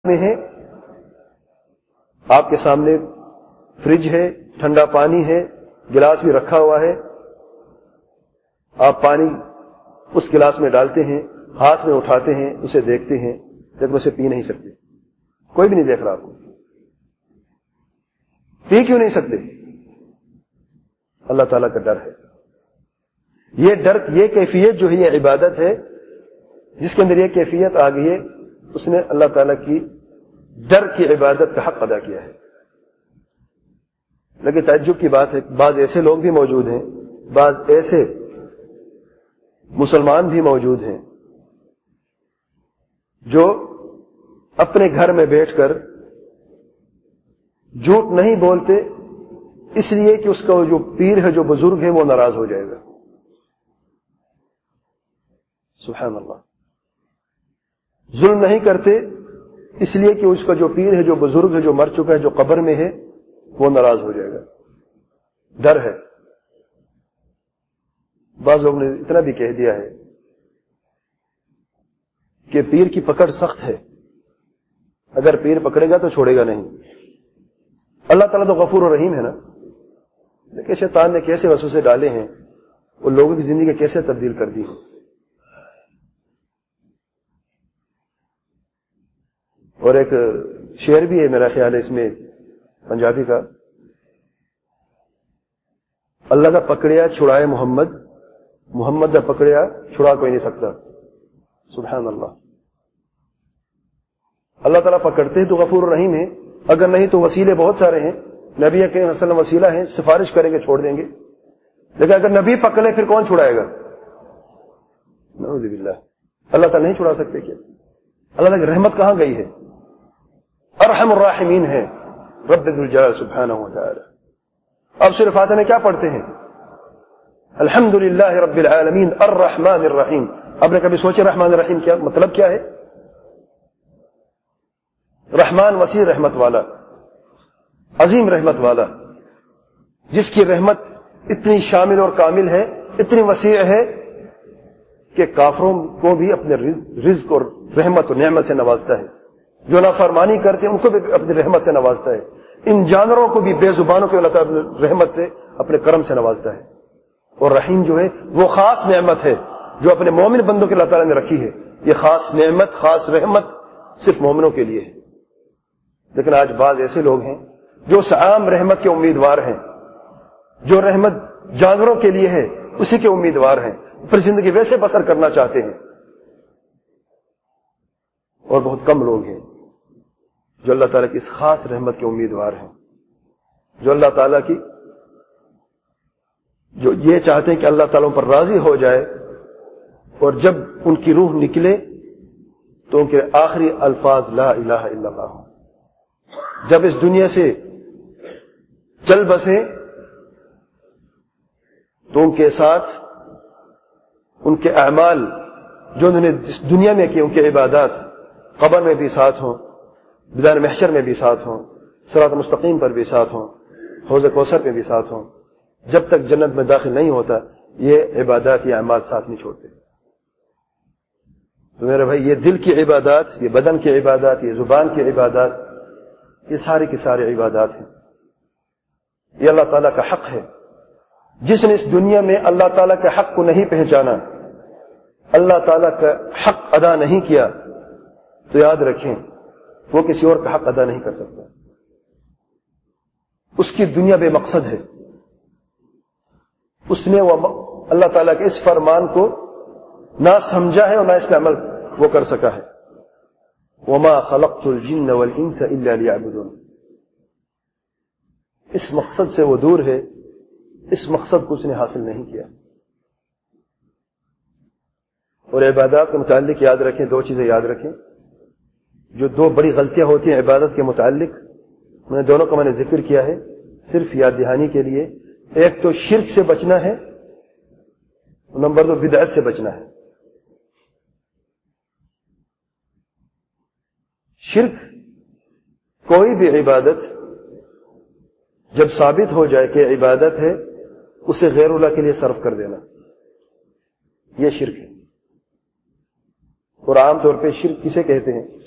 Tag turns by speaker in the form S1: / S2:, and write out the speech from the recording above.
S1: میں ہے، آپ کے سامنے فریج ہے، ٹھنڈا پانی ہے، گلاس بھی رکھا ہوا ہے، آپ پانی اس گلاس میں ڈالتے ہیں، ہاتھ میں اٹھاتے ہیں، اسے دیکھتے ہیں، لیکن اسے پی نہیں سکتے. کوئی بھی نہیں دیکھ رہا آپ کو. پی کیوں نہیں سکتے؟ اللہ تعالیٰ کا ڈر ہے. یہ ڈر، یہ کیفیت جو ہے یہ عبادت ہے. جس کے اندر یہ کیفیت آ گئی ہے اس نے اللہ تعالیٰ کی ڈر کی عبادت کا حق ادا کیا ہے. لیکن تعجب کی بات ہے، بعض ایسے لوگ بھی موجود ہیں، بعض ایسے مسلمان بھی موجود ہیں جو اپنے گھر میں بیٹھ کر جھوٹ نہیں بولتے اس لیے کہ اس کا جو پیر ہے، جو بزرگ ہے، وہ ناراض ہو جائے گا. سبحان اللہ. ظلم نہیں کرتے اس لیے کہ اس کا جو پیر ہے، جو بزرگ ہے، جو مر چکا ہے، جو قبر میں ہے، وہ ناراض ہو جائے گا. ڈر ہے. بعض لوگوں نے اتنا بھی کہہ دیا ہے کہ پیر کی پکڑ سخت ہے، اگر پیر پکڑے گا تو چھوڑے گا نہیں. اللہ تعالیٰ تو غفور و رحیم ہے نا، لیکن شیطان نے کیسے وسوسے ڈالے ہیں، وہ لوگوں کی زندگی کیسے تبدیل کر دی ہے. اور ایک شعر بھی ہے میرا خیال ہے اس میں پنجابی کا، اللہ کا پکڑیا چھڑائے محمد، محمد کا پکڑیا چھڑا کوئی نہیں سکتا. سبحان اللہ. اللہ تعالیٰ پکڑتے ہیں تو غفور رحیم ہے، اگر نہیں تو وسیلے بہت سارے ہیں. نبی کریم صلی اللہ علیہ وسلم وسیلہ ہیں، سفارش کریں گے چھوڑ دیں گے. لیکن اگر نبی پکڑے پھر کون چھڑائے گا؟ نعوذ باللہ. اللہ تعالیٰ نہیں چھڑا سکتے کیا؟ اللہ تعالیٰ کی رحمت کہاں گئی ہے؟ ارحم الراحمین ہے رب ذو الجلال سبحانہ و تعالی. اب سورہ فاتحہ میں کیا پڑھتے ہیں؟ الحمدللہ رب العالمین الرحمن الرحیم. آپ نے کبھی سوچے رحمان الرحیم کیا مطلب کیا ہے؟ رحمان وسیع رحمت والا، عظیم رحمت والا، جس کی رحمت اتنی شامل اور کامل ہے، اتنی وسیع ہے کہ کافروں کو بھی اپنے رزق اور رحمت اور نعمت سے نوازتا ہے. جو نافرمانی کرتے ہیں ان کو بھی اپنی رحمت سے نوازتا ہے. ان جانوروں کو بھی، بے زبانوں کو اللہ تعالیٰ اپنے رحمت سے، اپنے کرم سے نوازتا ہے. اور رحیم جو ہے وہ خاص نعمت ہے جو اپنے مومن بندوں کے اللہ تعالیٰ نے رکھی ہے. یہ خاص نعمت، خاص رحمت صرف مومنوں کے لیے ہے. لیکن آج بعض ایسے لوگ ہیں جو اس عام رحمت کے امیدوار ہیں، جو رحمت جانوروں کے لیے ہے اسی کے امیدوار ہیں، پھر زندگی ویسے بسر کرنا چاہتے ہیں. اور بہت کم لوگ ہیں جو اللہ تعالیٰ کی اس خاص رحمت کے امیدوار ہیں، جو اللہ تعالیٰ کی، جو یہ چاہتے ہیں کہ اللہ تعالیٰ پر راضی ہو جائے، اور جب ان کی روح نکلے تو ان کے آخری الفاظ لا الہ الا اللہ ہوں. جب اس دنیا سے چل بسے تو ان کے ساتھ ان کے اعمال جو انہوں نے اس دنیا میں کیے، ان کے عبادات قبر میں بھی ساتھ ہوں، میدان محشر میں بھی ساتھ ہوں، صراط مستقیم پر بھی ساتھ ہوں، حوض کوثر میں بھی ساتھ ہوں. جب تک جنت میں داخل نہیں ہوتا یہ عبادات، یہ اعمال ساتھ نہیں چھوڑتے. تو میرے بھائی، یہ دل کی عبادات، یہ بدن کی عبادات، یہ زبان کی عبادات، یہ سارے کی سارے عبادات ہیں. یہ اللہ تعالیٰ کا حق ہے. جس نے اس دنیا میں اللہ تعالیٰ کے حق کو نہیں پہچانا، اللہ تعالیٰ کا حق ادا نہیں کیا، تو یاد رکھیں وہ کسی اور کا حق ادا نہیں کر سکتا. اس کی دنیا بے مقصد ہے. اس نے وہ اللہ تعالیٰ کے اس فرمان کو نہ سمجھا ہے اور نہ اس پہ عمل وہ کر سکا ہے. وما خلقت الجن والانس الا ليعبدون. اس مقصد سے وہ دور ہے، اس مقصد کو اس نے حاصل نہیں کیا. اور عبادات کے متعلق یاد رکھیں، دو چیزیں یاد رکھیں جو دو بڑی غلطیاں ہوتی ہیں عبادت کے متعلق. میں نے دونوں کا ذکر کیا ہے صرف یاد دہانی کے لیے. ایک تو شرک سے بچنا ہے، نمبر دو بدعت سے بچنا ہے. شرک، کوئی بھی عبادت جب ثابت ہو جائے کہ عبادت ہے، اسے غیر اللہ کے لیے صرف کر دینا، یہ شرک ہے. اور عام طور پہ شرک کسے کہتے ہیں؟